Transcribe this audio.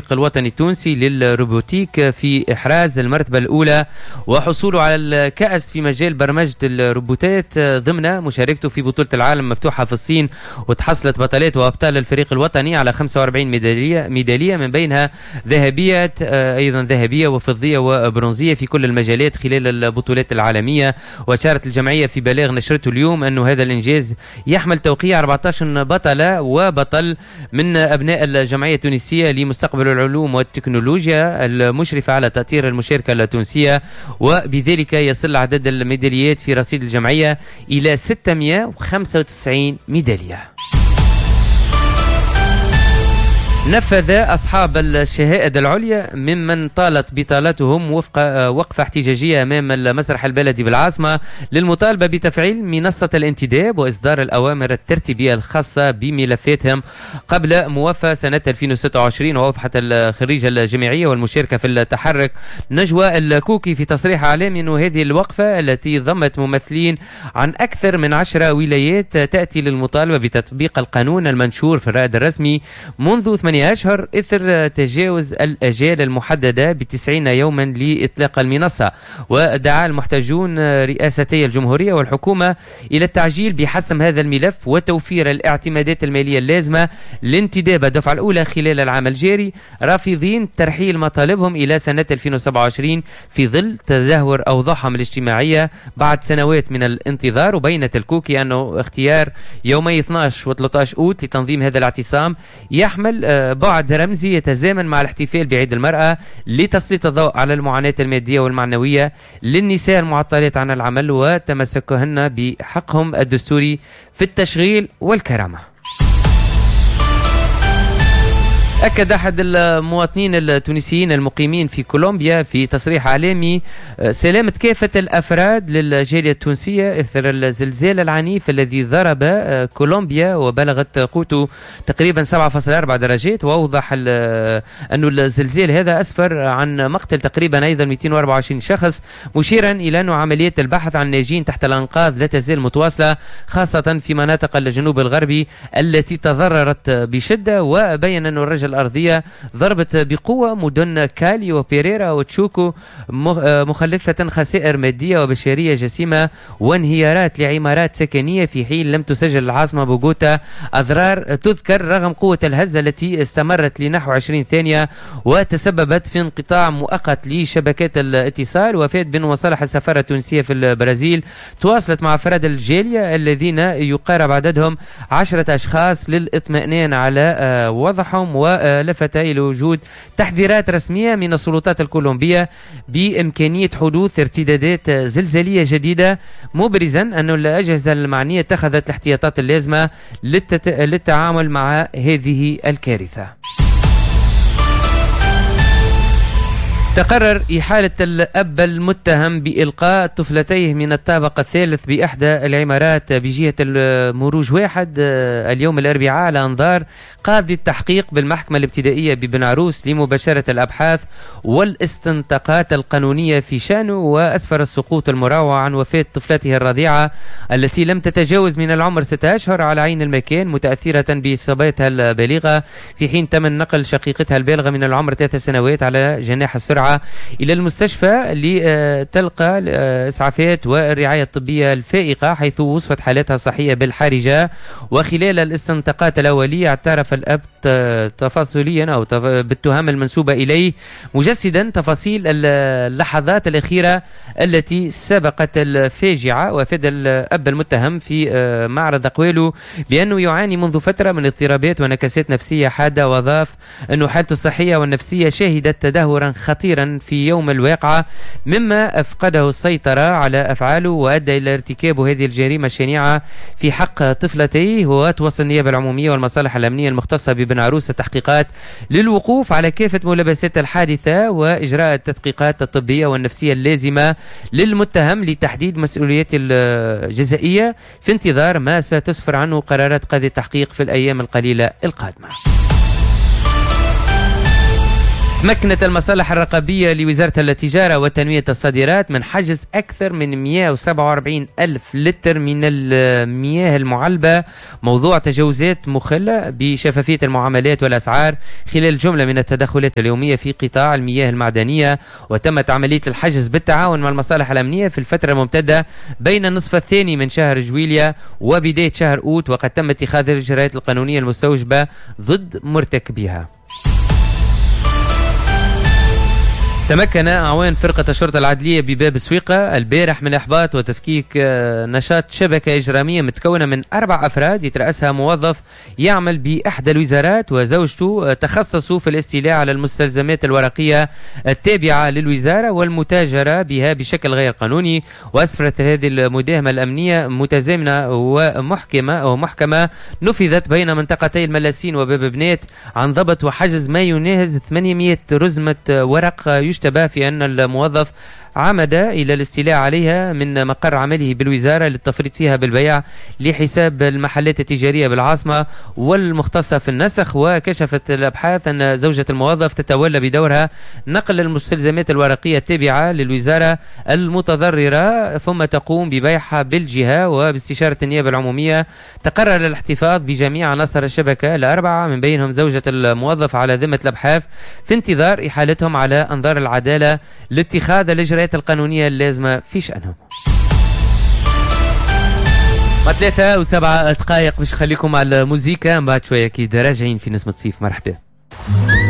الفريق الوطني التونسي للروبوتيك في إحراز المرتبة الأولى وحصوله على الكأس في مجال برمجة الروبوتات ضمن مشاركته في بطولة العالم مفتوحة في الصين، وتحصلت بطلات وأبطال الفريق الوطني على 45 ميدالية من بينها أيضا ذهبية وفضية وبرونزية في كل المجالات خلال البطولات العالمية. وأشارت الجمعية في بلاغ نشرته اليوم أن هذا الإنجاز يحمل توقيع 14 بطلة وبطل من أبناء الجمعية التونسية لمستقبل العلوم والتكنولوجيا المشرفة على تأطير المشاركة التونسية، وبذلك يصل عدد الميداليات في رصيد الجمعية إلى 695 ميدالية. نفذ أصحاب الشهائد العليا ممن طالت بطالتهم وقفة احتجاجية أمام المسرح البلدي بالعاصمة للمطالبة بتفعيل منصة الانتداب وإصدار الأوامر الترتيبية الخاصة بملفاتهم قبل موافاة سنة 2026. وأوضحت الخريجة الجامعية والمشاركة في التحرك نجوى الكوكي في تصريح إعلامي أن هذه الوقفة التي ضمت ممثلين عن أكثر من 10 ولايات تأتي للمطالبة بتطبيق القانون المنشور في الرائد الرسمي منذ 8 أشهر إثر تجاوز الأجال المحددة ب90 يوما لإطلاق المنصة. ودعا المحتجون رئاستي الجمهورية والحكومة إلى التعجيل بحسم هذا الملف وتوفير الاعتمادات المالية اللازمة لانتداب الدفعة الأولى خلال العام الجاري، رافضين ترحيل مطالبهم إلى سنة 2027 في ظل تدهور أوضاعهم الاجتماعية بعد سنوات من الانتظار. وبينت الكوكي أنه اختيار يومي 12 و13 أوت لتنظيم هذا الاعتصام يحمل بعد رمزي يتزامن مع الاحتفال بعيد المرأة لتسليط الضوء على المعاناة المادية والمعنوية للنساء المعطلات عن العمل وتمسكهن بحقهم الدستوري في التشغيل والكرامة. أكد أحد المواطنين التونسيين المقيمين في كولومبيا في تصريح إعلامي سلامة كافة الأفراد للجالية التونسية إثر الزلزال العنيف الذي ضرب كولومبيا وبلغت قوته تقريبا 7.4 درجات. وأوضح أن الزلزال هذا أسفر عن مقتل تقريبا أيضا 224 شخص، مشيرا إلى أن عمليات البحث عن ناجين تحت الأنقاض لا تزال متواصلة خاصة في مناطق الجنوب الغربي التي تضررت بشدة. وبين أن الرجل الأرضية ضربت بقوة مدن كالي وبيريرا وتشوكو مخلفة خسائر مادية وبشرية جسيمة وانهيارات لعمارات سكنية، في حين لم تسجل العاصمة بوغوتا أضرار تذكر رغم قوة الهزة التي استمرت لنحو 20 ثانية وتسببت في انقطاع مؤقت لشبكات الاتصال. وفات بأن مصالح السفارة التونسية في البرازيل تواصلت مع أفراد الجالية الذين يقارب عددهم 10 أشخاص للإطمئنان على وضعهم، ولفت إلى وجود تحذيرات رسمية من السلطات الكولومبية بإمكانية حدوث ارتدادات زلزالية جديدة، مبرزا أن الأجهزة المعنية اتخذت الاحتياطات اللازمة للتعامل مع هذه الكارثة. تقرر إحالة الأب المتهم بإلقاء طفلتيه من الطابق الثالث بإحدى العمارات بجهة المروج 1 اليوم الأربعاء على أنظار قاضي التحقيق بالمحكمة الابتدائية ببن عروس لمباشرة الأبحاث والاستنطاقات القانونية في شأنه. وأسفر السقوط المروع عن وفاة طفلته الرضيعة التي لم تتجاوز من العمر 6 أشهر على عين المكان متأثرة بإصابتها البالغة، في حين تم نقل شقيقتها البالغة من العمر 3 سنوات على جناح السرعة إلى المستشفى لتلقى الإسعافات والرعاية الطبية الفائقة، حيث وصفت حالتها الصحية بالحرجة. وخلال الاستنطاقات الأولية اعترف الأب تفاصيليا أو بالتهم المنسوبة إليه، مجسدا تفاصيل اللحظات الأخيرة التي سبقت الفاجعة. وفاد الأب المتهم في معرض أقواله بأنه يعاني منذ فترة من اضطرابات ونكسات نفسية حادة، وأضاف أنه حالته الصحية والنفسية شهدت تدهورا خطيرا في يوم الواقعة مما أفقده السيطرة على أفعاله وأدى إلى ارتكاب هذه الجريمة الشنيعة في حق طفلتيه. وتوصل النيابة العمومية والمصالح الأمنية المختصة ببن عروس التحقيقات للوقوف على كافة ملابسات الحادثة وإجراء التدقيقات الطبية والنفسية اللازمة للمتهم لتحديد مسؤوليته الجزائية في انتظار ما ستسفر عنه قرارات قاضي التحقيق في الأيام القليلة القادمة. تمكنت المصالح الرقابية لوزارة التجارة وتنمية الصادرات من حجز أكثر من 147 ألف لتر من المياه المعلبة، موضوع تجاوزات مخلة بشفافية المعاملات والأسعار خلال جملة من التدخلات اليومية في قطاع المياه المعدنية. وتمت عملية الحجز بالتعاون مع المصالح الأمنية في الفترة الممتدة بين النصف الثاني من شهر جويليا وبداية شهر أوت، وقد تم اتخاذ الإجراءات القانونية المستوجبة ضد مرتكبيها. تمكن أعوان فرقة الشرطة العدلية بباب سويقة البارح من إحباط وتفكيك نشاط شبكة إجرامية متكونة من 4 أفراد يترأسها موظف يعمل بإحدى الوزارات وزوجته، تخصصوا في الاستيلاء على المستلزمات الورقية التابعة للوزارة والمتاجرة بها بشكل غير قانوني. وأسفرت هذه المداهمة الأمنية متزامنة ومحكمة نفذت بين منطقتي الملاسين وباب بنات عن ضبط وحجز ما يناهز 800 رزمة ورق يشتبه في أن الموظف عمد إلى الاستيلاء عليها من مقر عمله بالوزارة للتفريط فيها بالبيع لحساب المحلات التجارية بالعاصمة والمختصة في النسخ. وكشفت الأبحاث أن زوجة الموظف تتولى بدورها نقل المستلزمات الورقية التابعة للوزارة المتضررة ثم تقوم ببيعها بالجهة. وباستشارة النيابة العمومية تقرر الاحتفاظ بجميع عناصر الشبكة ال4 من بينهم زوجة الموظف على ذمة الأبحاث في انتظار إحالتهم على أنظار العدالة لاتخاذ الإجراءات القانونية اللازمة في شأنهم. 3:07 باش نخليكم على الموسيقى، من بعد شوية أكيد راجعين في نسمة صيف. مرحبا.